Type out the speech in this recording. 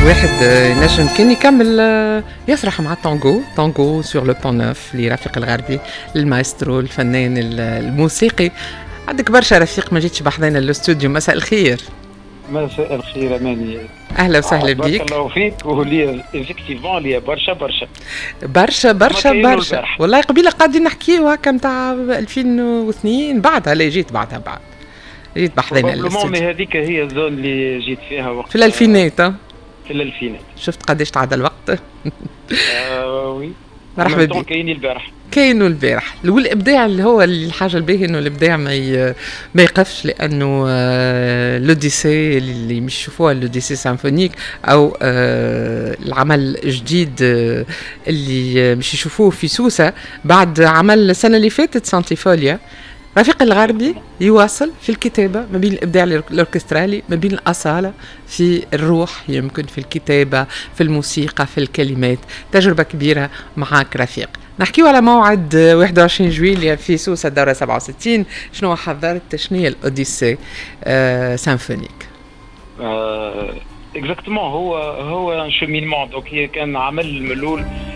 واحد ينجم كان يكمل يسرح مع تانغو سور لو بون نوف لرفيق الغربي المايسترو الفنان الموسيقي. عندك برشا رفيق ما جيتش بحضينا الاستوديو. مساء الخير. مساء الخير اماني. اهلا وسهلا بيك. بارك الله فيك. ولي افكتيفون لي برشا والله قبيله قاعدين نحكيو هكا نتاع 2002 بعدها. لا جيت بعد جيت بحضينا الاستوديو. هذيك هي الزون اللي جيت فيها وقت في الالفينات. في الالفينات شفت قداش تعدى الوقت. وي مرحبا بك. كاينوا البارح والابداع اللي هو الحاجه الباهيه انه الابداع ما يقفش، لانه لوديسي اللي مش يشوفوها لوديسي سيمفونيك او العمل الجديد اللي مش يشوفوه في سوسه بعد عمل السنه اللي فاتت سانتيفوليا. رفيق الغربي يواصل في الكتابة ما بين الإبداع الأوركسترالي ما بين الأصالة في الروح، يمكن في الكتابة في الموسيقى في الكلمات. تجربة كبيرة معاك رفيق. نحكيو على موعد 21 جويلية في سوسة الدورة 67. شنو حضرت؟ شنو هي الأوديسي سيمفونيك؟ اكزاكتومون هو ان شومينمون. دونك كان عمل ملول